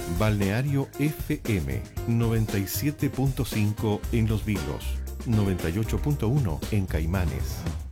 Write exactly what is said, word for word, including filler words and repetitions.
Balneario F M noventa y siete punto cinco en Los Vilos, noventa y ocho punto uno en Caimanes.